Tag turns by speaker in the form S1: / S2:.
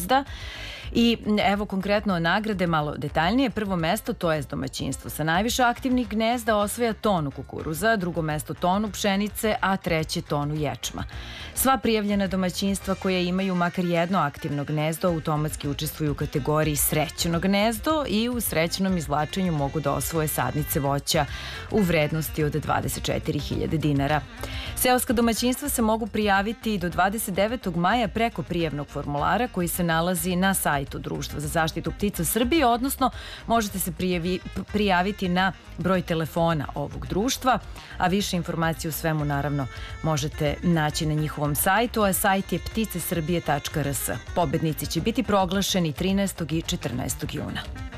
S1: gnezda. I evo konkretno nagrade malo detaljnije. Prvo mesto, to je domaćinstvo sa najviše aktivnih gnezda, osvaja tonu kukuruza, drugo mesto tonu pšenice, a treće tonu ječma. Sva prijavljena domaćinstva koja imaju makar jedno aktivno gnezdo automatski učestvuju u kategoriji srećno gnezdo i u srećnom izvlačenju mogu da osvoje sadnice voća u vrednosti od 24.000 dinara. Seoska domaćinstva se mogu prijaviti do 29. maja preko prijavnog formulara koji se nalazi na sajtu Društva za zaštitu ptica Srbije, odnosno možete se prijaviti na broj telefona ovog društva, a više informacije o svemu naravno možete naći na njihovom sajtu, a sajt je pticesrbije.rs. Pobednici će biti proglašeni 13. i 14. juna.